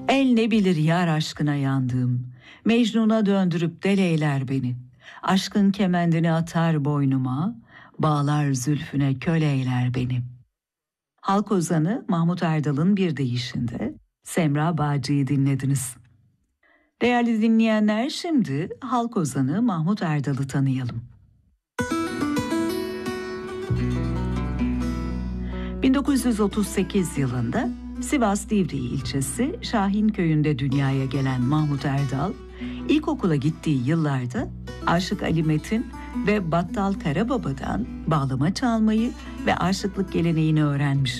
El ne bilir yar aşkına yandığım, Mecnun'a döndürüp deleyler beni. Aşkın kemendini atar boynuma, bağlar zülfüne köleyler beni. Halk ozanı Mahmut Erdal'ın bir deyişinde Semra Bağcı'yı dinlediniz. Değerli dinleyenler, şimdi halk ozanı Mahmut Erdal'ı tanıyalım. 1938 yılında Sivas Divriği ilçesi Şahinköy'ünde dünyaya gelen Mahmut Erdal, ilkokula gittiği yıllarda Aşık Ali Metin ve Battal Karababa'dan bağlama çalmayı ve aşıklık geleneğini öğrenmiş.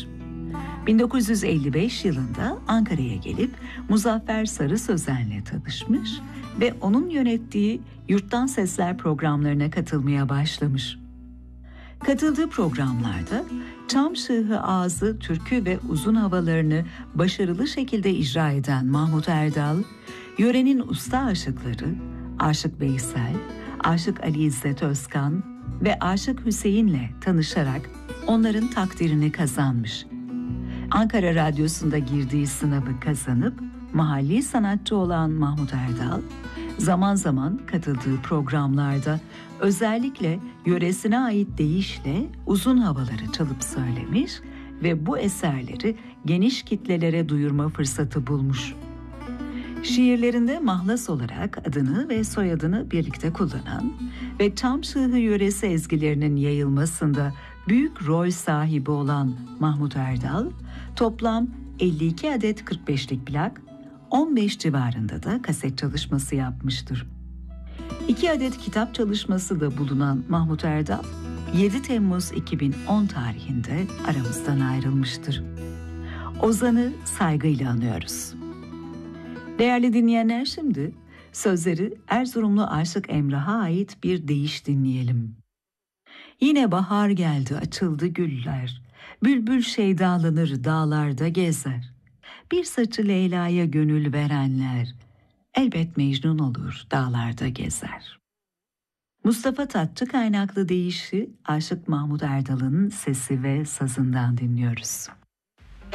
1955 yılında Ankara'ya gelip Muzaffer Sarı Sözen'le tanışmış ve onun yönettiği Yurttan Sesler programlarına katılmaya başlamış. Katıldığı programlarda çam şıhı ağzı, türkü ve uzun havalarını başarılı şekilde icra eden Mahmut Erdal, yörenin usta aşıkları Aşık Veysel, Aşık Ali İzzet Özkan ve Aşık Hüseyin'le tanışarak onların takdirini kazanmış. Ankara Radyosu'nda girdiği sınavı kazanıp mahalli sanatçı olan Mahmut Erdal, zaman zaman katıldığı programlarda özellikle yöresine ait deyişle uzun havaları çalıp söylemiş ve bu eserleri geniş kitlelere duyurma fırsatı bulmuş. Şiirlerinde mahlas olarak adını ve soyadını birlikte kullanan ve Çam Şıhı yöresi ezgilerinin yayılmasında büyük rol sahibi olan Mahmut Erdal, toplam 52 adet 45'lik plak, 15 civarında da kaset çalışması yapmıştır. 2 adet kitap çalışması da bulunan Mahmut Erdal, 7 Temmuz 2010 tarihinde aramızdan ayrılmıştır. Ozan'ı saygıyla anıyoruz. Değerli dinleyenler, şimdi sözleri Erzurumlu Aşık Emrah'a ait bir deyiş dinleyelim. Yine bahar geldi, açıldı güller, bülbül şeydalanır dağlarda gezer. Bir saçı Leyla'ya gönül verenler, elbet Mecnun olur dağlarda gezer. Mustafa Tatçı kaynaklı deyişi Aşık Mahmut Erdal'ın sesi ve sazından dinliyoruz.